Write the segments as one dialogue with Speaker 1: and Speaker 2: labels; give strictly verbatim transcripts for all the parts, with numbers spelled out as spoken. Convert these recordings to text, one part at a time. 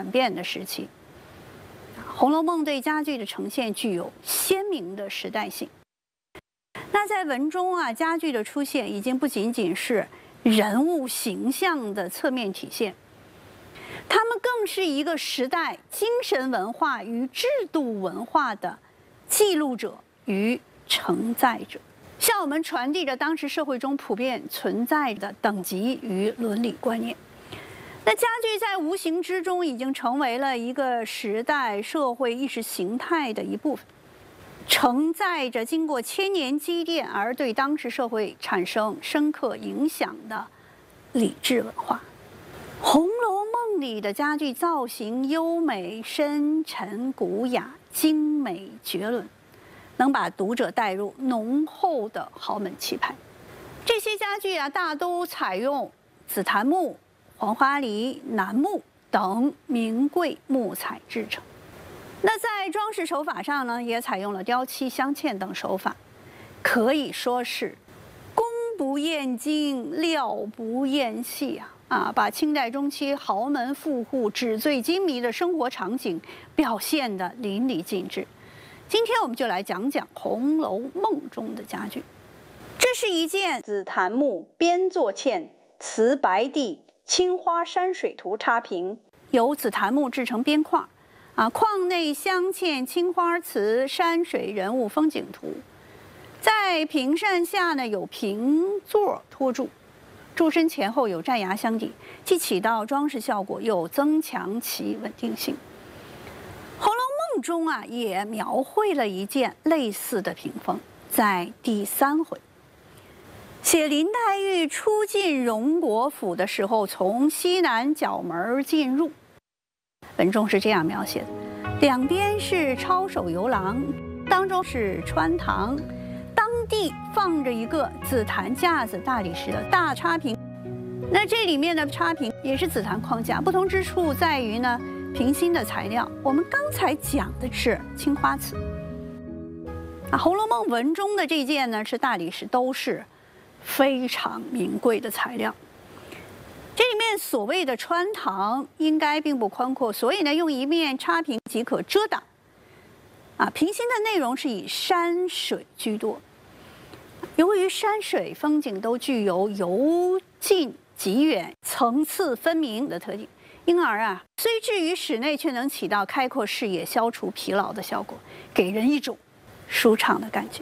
Speaker 1: 变的时期。《红楼梦》对家具的呈现具有鲜明的时代性。那在文中啊，家具的出现已经不仅仅是人物形象的侧面体现，它们更是一个时代精神文化与制度文化的记录者与承载者，向我们传递着当时社会中普遍存在的等级与伦理观念。那家具在无形之中已经成为了一个时代社会意识形态的一部分，承载着经过千年积淀而对当时社会产生深刻影响的礼制文化。《红楼梦》里的家具造型优美、深沉、古雅、精美绝伦，能把读者带入浓厚的豪门气派。这些家具啊，大都采用紫檀木、黄花梨、楠木等名贵木材制成。那在装饰手法上呢，也采用了雕漆、镶嵌等手法，可以说是工不厌精，料不厌细啊！啊，把清代中期豪门富户纸醉金迷的生活场景表现得淋漓尽致。今天我们就来讲讲《红楼梦》中的家具。这是一件紫檀木边座嵌瓷白地青花山水图插屏，由紫檀木制成边框，啊，框内镶嵌青花瓷、山水人物风景图，在屏扇下呢有平座托住，柱身前后有站牙相抵，既起到装饰效果，又增强其稳定性。《红楼梦》中啊也描绘了一件类似的屏风，在第三回。写林黛玉初进荣国府的时候，从西南角门进入。文中是这样描写的：两边是抄手游廊，当中是穿堂，当地放着一个紫檀架子大理石的大插屏。那这里面的插屏也是紫檀框架，不同之处在于呢，屏心的材料，我们刚才讲的是青花瓷。啊，《红楼梦》文中的这件呢是大理石，都是非常名贵的材料。这里面所谓的穿堂应该并不宽阔，所以呢用一面插屏即可遮挡。啊，屏心的内容是以山水居多。由于山水风景都具有由近及远、层次分明的特点，因而啊，虽置于室内，却能起到开阔视野、消除疲劳的效果，给人一种舒暢的感觉。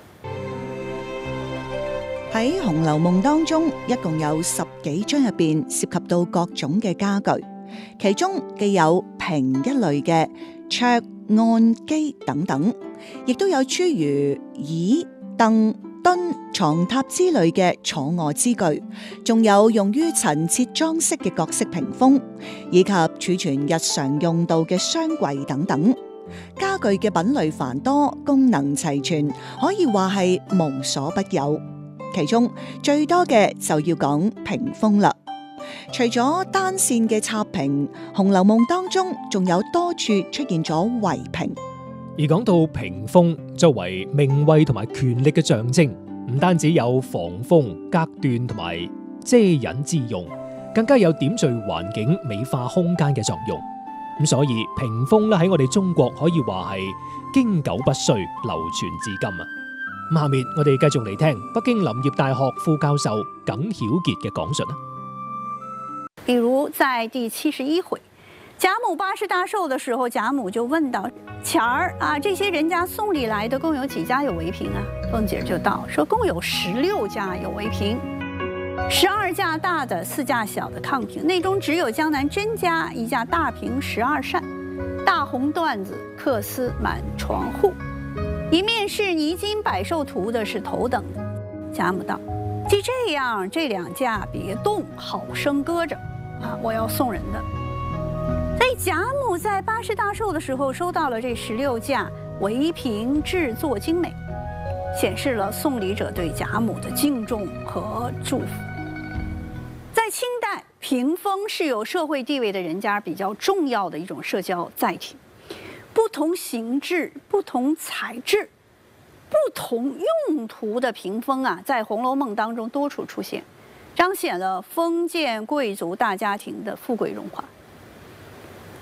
Speaker 2: 喺《紅樓夢》當中，一共有十幾章入邊涉及到各種嘅家具，其中既有平一類嘅桌、案、機等等，亦都有諸如椅、凳、墩、床榻之類嘅坐臥之具，仲有用於陳設裝飾嘅各式屏風，以及儲存日常用度嘅箱櫃等等。家具嘅品類繁多，功能齊全，可以話係無所不有。其中最多嘅就要講屏風啦。除咗單線嘅插屏，《紅樓夢》當中仲有多處出現咗圍屏。
Speaker 3: 而講到屏風，作為名位同埋權力嘅象徵，唔單止有防風、隔斷同埋遮隱之用，更加有點綴環境、美化空間嘅作用。咁所以屏風咧喺我哋中國可以話係經久不衰，流傳至今啊！咁下面我哋繼續嚟聽北京林業大學副教授耿曉傑嘅講述啦。
Speaker 1: 比如在第七十一回，贾母八十大壽的時候，贾母就問道：前兒啊，這些人家送禮來的共有幾家有圍屏啊？鳳姐就道說共有十六家有圍屏，十二架大的，四架小的炕屏，內中只有江南甄家一架大屏十二扇，大紅緞子缂絲滿床戶。一面是泥金百壽圖的，是頭等的。贾母道：既這樣，這兩架別動，好生擱着啊！我要送人的。所以贾母在八十大壽的時候收到了這十六架圍屏，製作精美，顯示了送禮者對贾母的敬重和祝福。在清代，屏風是有社會地位的人家比較重要的一種社交載體。不同形制、不同材質、不同用途的屏風啊，在《紅樓夢》當中多處出現，彰顯了封建貴族大家庭的富貴榮華。那《紅樓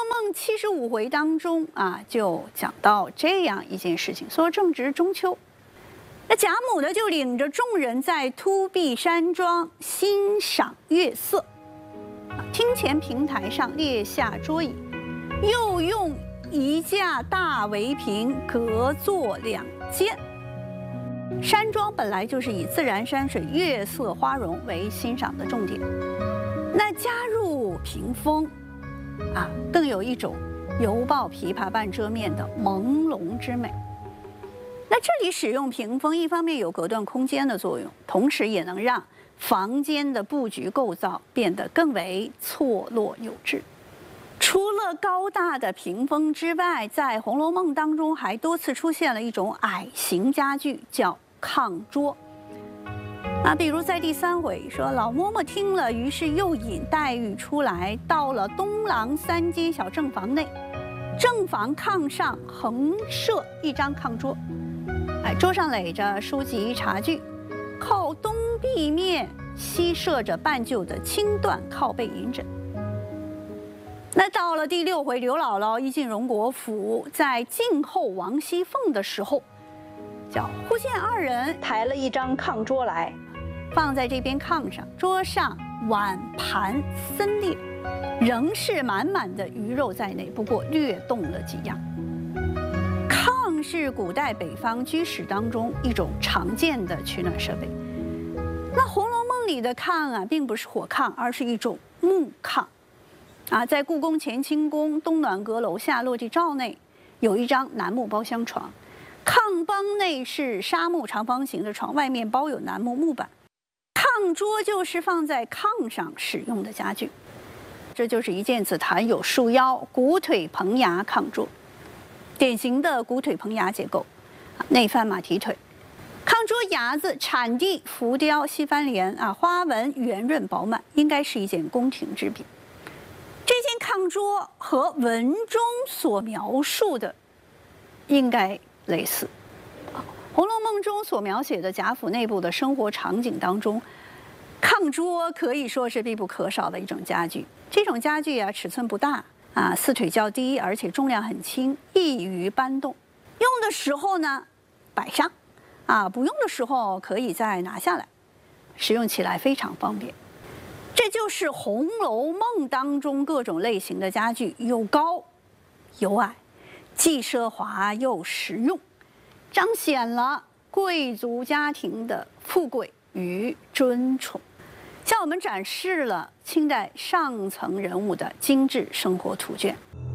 Speaker 1: 梦》七十五回当中啊，就讲到这样一件事情，说正值中秋，那贾母呢就领着众人在凸壁山庄欣赏月色，厅前平台上列下桌椅，又用一架大围屏隔作两间。山庄本来就是以自然山水、月色花容为欣赏的重点，那加入屏风，啊，更有一种犹抱琵琶半遮面的朦胧之美。那这里使用屏风，一方面有隔断空间的作用，同时也能让房间的布局构造变得更为错落有致。除了高大的屏风之外，在《红楼梦》当中还多次出现了一种矮型家具，叫炕桌。啊，比如在第三回说，老嬷嬷听了，于是又引黛玉出来，到了东廊三间小正房内，正房炕上横设一张炕桌，哎，桌上垒着书籍茶具，靠东壁面西设着半旧的青缎靠背银枕。那到了第六回，刘姥姥一进荣国府，在静候王熙凤的时候，叫忽见二人抬了一张炕桌来，放在这边炕上，桌上碗盘森列，仍是满满的鱼肉在内，不过略动了几样。炕是古代北方居室当中一种常见的取暖设备。那《红楼梦》里的炕啊，并不是火炕，而是一种木炕。啊，在故宫乾清宫东暖阁楼下落地罩内，有一张楠木包厢床，炕帮内是纱木长方形的床，外面包有楠木木板。炕桌就是放在炕上使用的家具，这就是一件紫檀有束腰骨腿棚牙炕桌，典型的骨腿棚牙结构，内翻马蹄腿。炕桌牙子产地浮雕西番莲啊，花纹圆润饱满，应该是一件宫廷之品。这件炕桌和文中所描述的应该类似。《红楼梦》中所描写的贾府内部的生活场景当中，炕桌可以说是必不可少的一种家具。这种家具啊，尺寸不大啊，四腿较低，而且重量很轻，易于搬动。用的时候呢，摆上啊，不用的时候可以再拿下来，使用起来非常方便。这就是《红楼梦》当中各种类型的家具，有高有矮，既奢华又实用，彰显了贵族家庭的富贵与尊崇，向我们展示了清代上层人物的精致生活图卷。